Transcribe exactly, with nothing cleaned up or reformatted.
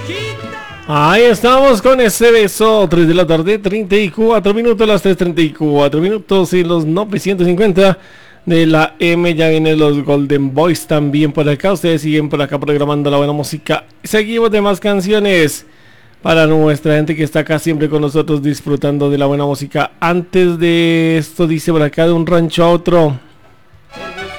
Ahí estamos con ese beso, tres de la tarde, treinta y cuatro minutos, las tres treinta y cuatro minutos y los novecientos cincuenta de la M. Ya vienen los Golden Boys también por acá. Ustedes siguen por acá programando la buena música. Seguimos de más canciones para nuestra gente que está acá siempre con nosotros disfrutando de la buena música. Antes de esto dice por acá, de un rancho a otro.